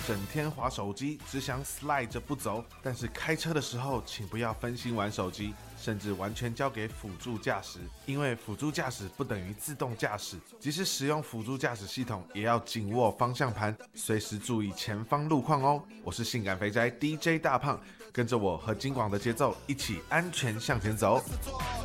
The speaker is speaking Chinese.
整天滑手机，只想 slide 着不走。但是开车的时候，请不要分心玩手机，甚至完全交给辅助驾驶，因为辅助驾驶不等于自动驾驶。即使使用辅助驾驶系统，也要紧握方向盘，随时注意前方路况哦。我是性感肥宅 DJ 大胖，跟着我和金广的节奏，一起安全向前走。